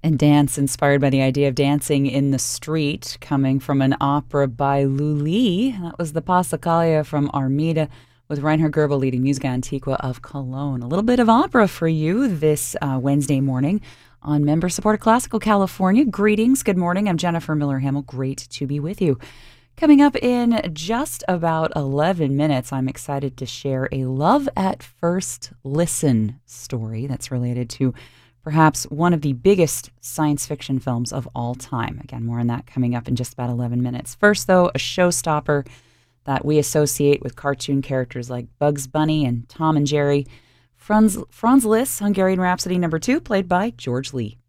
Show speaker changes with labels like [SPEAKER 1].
[SPEAKER 1] And dance inspired by the idea of dancing in the street, coming from an opera by Lully. That was the Passacaglia from Armida, with Reinhard Goebel leading Musica Antiqua of Cologne. A little bit of opera for you this Wednesday morning on member-supported Classical California. Greetings. Good morning. I'm Jennifer Miller-Hamill. Great to be with you. Coming up in just about 11 minutes, I'm excited to share a love at first listen story that's related to perhaps one of the biggest science fiction films of all time. Again, more on that coming up in just about 11 minutes. First, though, a showstopper that we associate with cartoon characters like Bugs Bunny and Tom and Jerry. Franz Liszt, Hungarian Rhapsody No. 2, played by George Lee.